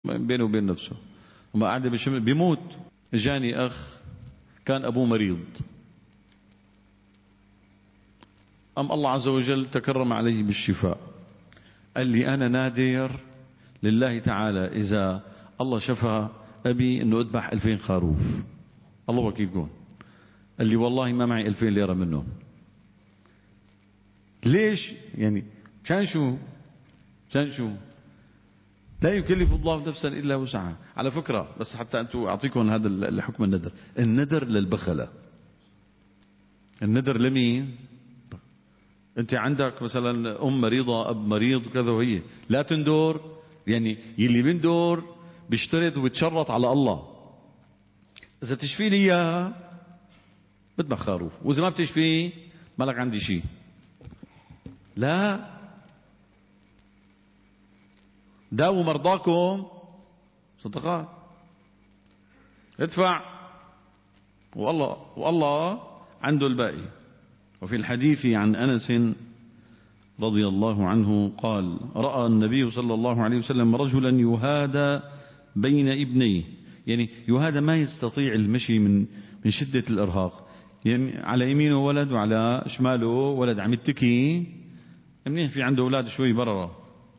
بينه وبين نفسه وما قاعد بيموت. جاني أخ كان أبوه مريض، الله عز وجل تكرم عليه بالشفاء. قال لي أنا نادر لله تعالى إذا الله شفى أبي أنه أذبح 2000 خروف. الله وكيلكم. قال لي والله ما معي 2000 ليرة منهم. ليش؟ يعني مشان شو لا يكلف الله نفسا إلا وسعها. على فكرة بس حتى أنتم أعطيكم هذا الحكم. الندر للبخلة. الندر لمين؟ أنت عندك مثلا أم مريضة، أب مريض كذا، وهي لا تندور. يعني يلي بندور بيشترط وبتشرط على الله. إذا تشفي لي إياها بذبح خروف، وإذا ما بتشفي ما لك عندي شيء. لا، داووا مرضاكم صدقات، ادفع والله عنده الباقي. وفي الحديث عن أنس رضي الله عنه قال: رأى النبي صلى الله عليه وسلم رجلا يهادى بين ابنيه. يعني يهادى ما يستطيع المشي من شدة الإرهاق، يعني على يمينه ولد وعلى شماله ولد عم يتكي، منين في عنده أولاد شوي بررة.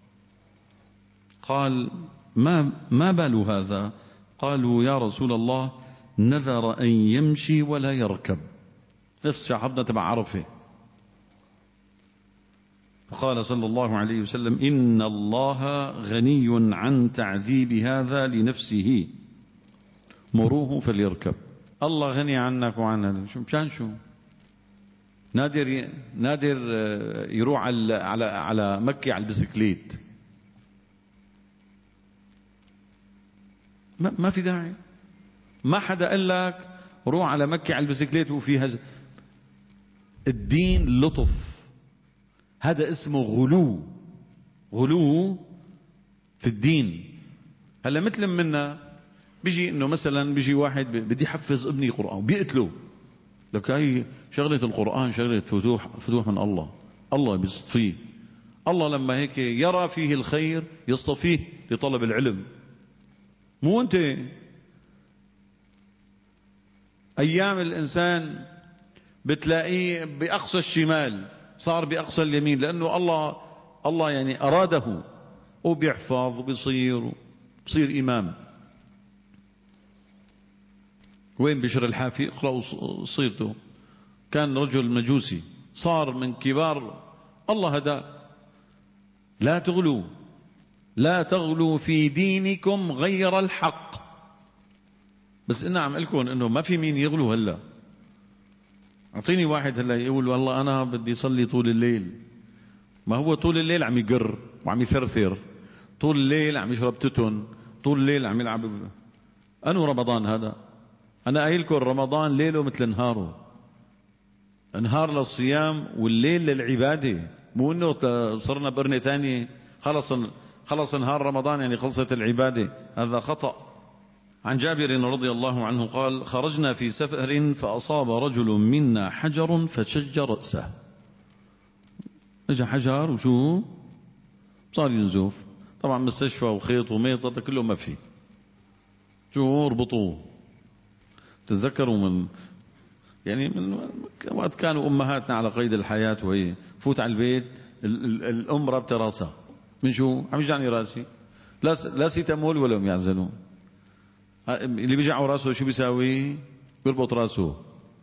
قال: ما بال هذا؟ قالوا: يا رسول الله نذر أن يمشي ولا يركب. نفس شعبنا تبع عرفة. فقال صلى الله عليه وسلم: إن الله غني عن تعذيب هذا لنفسه، مروه فليركب. الله غني عنك وعن مشان شو؟ نادر يروح على مكة على البسكليت. ما في داعي. ما حدا قال لك روح على مكة على البسكليت وفيها الدين لطف. هذا اسمه غلو في الدين. هلا مثل منا بيجي انه مثلا بيجي واحد بدي يحفظ ابني قرآن بيقتله. لك هاي شغلة القرآن شغلة فتوح من الله بيصطفيه. الله لما هيك يرى فيه الخير يصطفيه لطلب العلم. مو انت. ايام الانسان بتلاقيه باقصى الشمال صار باقصى اليمين، لانه الله يعني اراده، وبيحفظ وبيصير امام. وين بشر الحافي؟ اقرأوا سيرته. كان رجل مجوسي صار من كبار الله هداه. لا تغلوا في دينكم غير الحق. بس إنا عم لكم انه ما في مين يغلو. هلا اعطيني واحد هلا يقول والله انا بدي صلي طول الليل. ما هو طول الليل عم يقر وعم يثرثر، طول الليل عم يشرب تتن، طول الليل عم يلعب. انو رمضان هذا؟ انا قايل لكم رمضان ليله مثل نهاره. نهار للصيام والليل للعباده. مو انه صرنا برنة ثانية خلص نهار رمضان يعني خلصت العبادة. هذا خطأ. عن جابر رضي الله عنه قال: خرجنا في سفر فأصاب رجل منا حجر فشج رأسه. اجى حجر وشو صار ينزف. طبعا مستشفى وخيط وميطة كله ما في. شو ربطوه. تذكروا من وقت كانوا أمهاتنا على قيد الحياة وهي فوت على البيت الأم رابطة راسها من شو؟ عم يجعني راسي. لا سيتامول ولا هم يعزلون. اللي بيجعوا راسه شو بيساوي؟ بيربط راسه.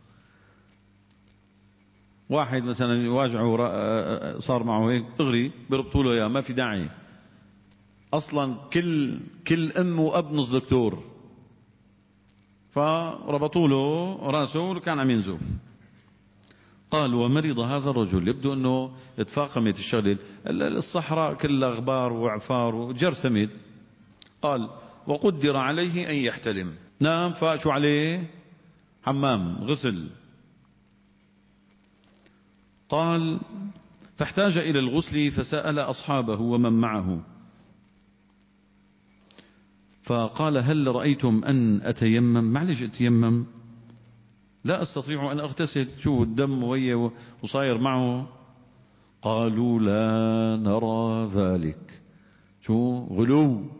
واحد مثلا يواجعه صار معه هيك دغري بيربطوا له اياه، ما في داعي اصلا. كل ام واب نص دكتور. فربطوا له راسه وكان عم ينزف. قال: ومرض هذا الرجل. يبدو انه اتفاقمت الشغله. الصحراء كلها غبار وعفار وجرثمت. قال: وقدر عليه ان يحتلم. نام فاشوا عليه حمام غسل. قال: فاحتاج الى الغسل فسأل اصحابه ومن معه، فقال: هل رأيتم أن أتيمم؟ معلش أتيمم، لا أستطيع أن أغتسل. شو الدم ويا وصاير معه. قالوا: لا نرى ذلك. شو غلو.